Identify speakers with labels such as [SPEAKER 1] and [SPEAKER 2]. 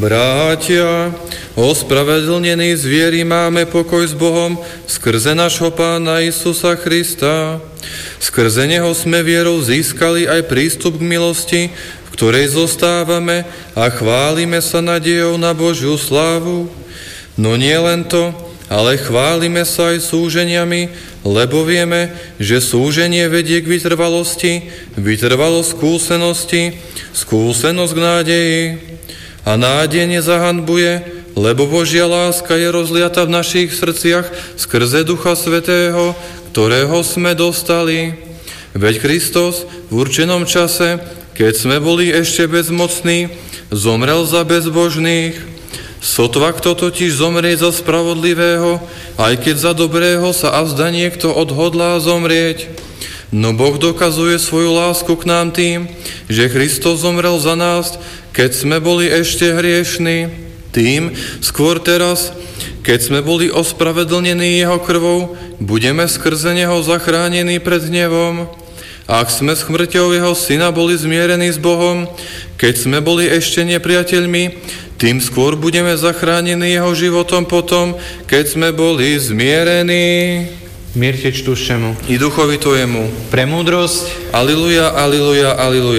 [SPEAKER 1] Bratia, ospravedlnení z viery máme pokoj s Bohom skrze našho Pána Isusa Krista. Skrze Neho sme vierou získali aj prístup k milosti, v ktorej zostávame a chválime sa nádejou na Božiu slávu. No nie len to, ale chválime sa aj súženiami, lebo vieme, že súženie vedie k vytrvalosti, vytrvalosť skúsenosti, skúsenosť k nádeji. A nádej nezahanbuje, lebo Božia láska je rozliata v našich srdciach skrze Ducha Svätého, ktorého sme dostali. Veď Kristus v určenom čase, keď sme boli ešte bezmocní, zomrel za bezbožných. Sotva kto totiž zomrie za spravodlivého, aj keď za dobrého sa azda niekto odhodlá zomrieť. No Boh dokazuje svoju lásku k nám tým, že Kristus zomrel za nás, keď sme boli ešte hriešni. Tým skôr teraz, keď sme boli ospravedlnení jeho krvou, budeme skrze neho zachránení pred hnevom. Ak sme smrťou jeho syna boli zmierení s Bohom, keď sme boli ešte nepriateľmi, tým skôr budeme zachránení jeho životom potom, keď sme boli zmierení.
[SPEAKER 2] Mier Tečtušemu
[SPEAKER 1] I duchovi tvojemu.
[SPEAKER 2] Pre múdrosť.
[SPEAKER 1] Aliluja, aliluja, aliluja.